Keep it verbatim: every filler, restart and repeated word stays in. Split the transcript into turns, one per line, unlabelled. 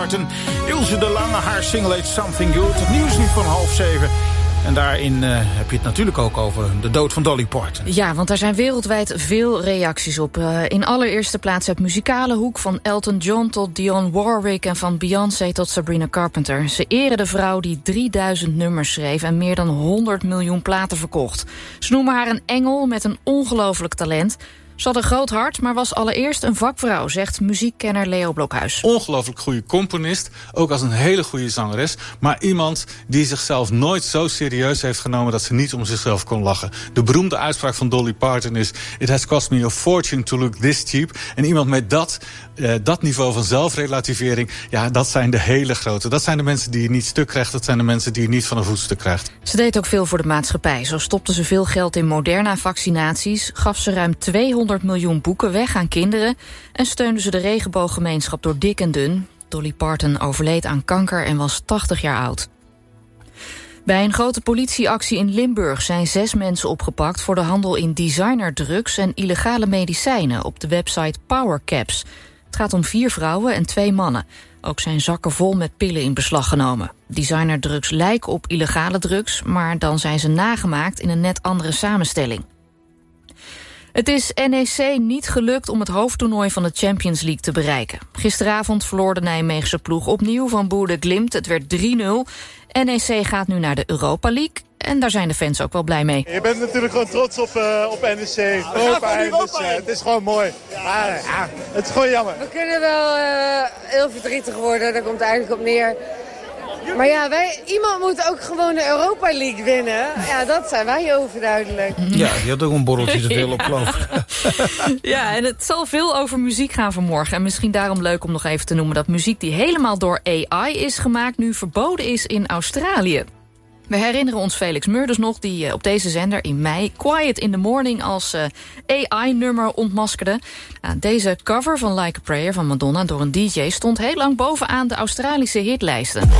Parton. Ilse de Lange, haar single heet Something Good. Het nieuws nu van half zeven. En daarin uh, heb je het natuurlijk ook over de dood van Dolly Parton.
Ja, want er zijn wereldwijd veel reacties op. Uh, in allereerste plaats het muzikale hoek, van Elton John tot Dionne Warwick en van Beyoncé tot Sabrina Carpenter. Ze eren de vrouw die drieduizend nummers schreef en meer dan honderd miljoen platen verkocht. Ze noemen haar een engel met een ongelooflijk talent. Ze had een groot hart, maar was allereerst een vakvrouw, zegt muziekkenner Leo Blokhuis.
Ongelooflijk goede componist, ook als een hele goede zangeres. Maar iemand die zichzelf nooit zo serieus heeft genomen dat ze niet om zichzelf kon lachen. De beroemde uitspraak van Dolly Parton is: "It has cost me a fortune to look this cheap." En iemand met dat, uh, dat niveau van zelfrelativering, ja, dat zijn de hele grote. Dat zijn de mensen die je niet stuk krijgt. Dat zijn de mensen die je niet van een voetstuk krijgt.
Ze deed ook veel voor de maatschappij. Zo stopte ze veel geld in Moderna-vaccinaties, gaf ze ruim tweehonderd miljoen boeken weg aan kinderen en steunde ze de regenbooggemeenschap door dik en dun. Dolly Parton overleed aan kanker en was tachtig jaar oud. Bij een grote politieactie in Limburg zijn zes mensen opgepakt voor de handel in designerdrugs en illegale medicijnen op de website PowerCaps. Het gaat om vier vrouwen en twee mannen. Ook zijn zakken vol met pillen in beslag genomen. Designerdrugs lijken op illegale drugs, maar dan zijn ze nagemaakt in een net andere samenstelling. Het is N E C niet gelukt om het hoofdtoernooi van de Champions League te bereiken. Gisteravond verloor de Nijmeegse ploeg opnieuw van Boede Glimt. Het werd drie nul. N E C gaat nu naar de Europa League. En daar zijn de fans ook wel blij mee.
Je bent natuurlijk gewoon trots op, uh, op N E C. Europa, dus, uh, het is gewoon mooi. Maar uh, ja, het is gewoon jammer.
We kunnen wel uh, heel verdrietig worden. Daar komt het eigenlijk op neer. Maar ja, wij, iemand moet ook gewoon de Europa League winnen. Ja, dat zijn wij overduidelijk.
Ja, je had ook een borreltje te veel op, geloof ik.
Ja, en het zal veel over muziek gaan vanmorgen. En misschien daarom leuk om nog even te noemen dat muziek die helemaal door A I is gemaakt nu verboden is in Australië. We herinneren ons Felix Murders nog, die uh, op deze zender in mei Quiet in the Morning als uh, A I-nummer ontmaskerde. Nou, deze cover van Like a Prayer van Madonna door een D J stond heel lang bovenaan de Australische hitlijsten.